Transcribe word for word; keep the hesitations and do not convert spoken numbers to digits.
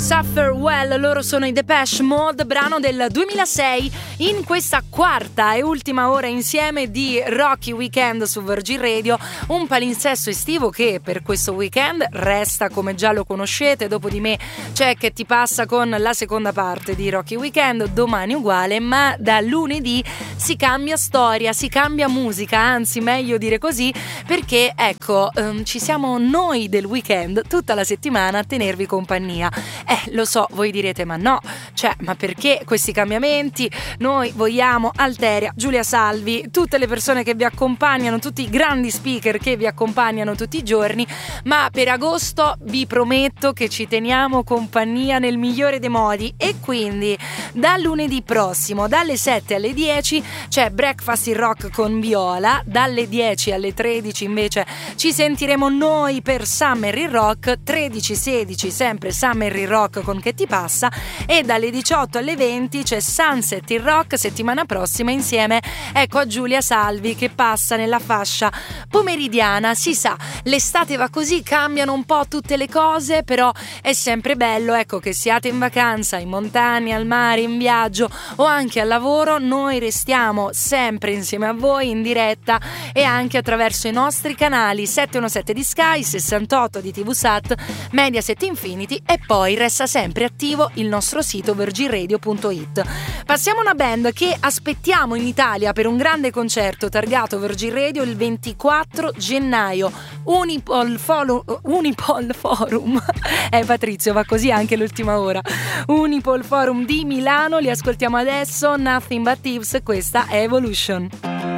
Suffer Well, loro sono i Depeche Mode, brano del duemilasei, in questa quarta e ultima ora insieme di Rocky Weekend su Virgin Radio, un palinsesto estivo che per questo weekend resta come già lo conoscete. Dopo di me c'è Che ti passa con la seconda parte di Rocky Weekend, domani uguale, ma da lunedì si cambia storia, si cambia musica, anzi meglio dire così, perché ecco, um, ci siamo noi del weekend tutta la settimana a tenervi compagnia. Eh, lo so, voi direte, ma no, cioè, ma perché questi cambiamenti? Noi vogliamo Alteria, Giulia Salvi, tutte le persone che vi accompagnano, tutti i grandi speaker che vi accompagnano tutti i giorni, ma per agosto vi prometto che ci teniamo compagnia nel migliore dei modi, e quindi dal lunedì prossimo, dalle sette alle dieci, c'è Breakfast in Rock con Viola, dalle dieci alle tredici invece ci sentiremo noi per Summer in Rock, tredici sedici sempre Summer in Rock con Che ti passa, e dalle diciotto alle venti c'è Sunset in Rock settimana prossima insieme, ecco, a Giulia Salvi, che passa nella fascia pomeridiana. Si sa, l'estate va così, cambiano un po' tutte le cose, però è sempre bello, ecco, che siate in vacanza, in montagna, al mare, in viaggio o anche al lavoro, noi restiamo sempre insieme a voi in diretta e anche attraverso i nostri canali settecentonovantasette di Sky, sessantotto di TVSat, Mediaset Infinity, e poi resta sempre attivo il nostro sito virgin radio punto it. Passiamo a una band che aspettiamo in Italia per un grande concerto targato Virgin Radio il ventiquattro gennaio, Unipol, Folo, Unipol Forum. Eh Patrizio, va così anche l'ultima ora. Unipol Forum di Milano, li ascoltiamo adesso, Nothing But Thieves, questa è Evolution.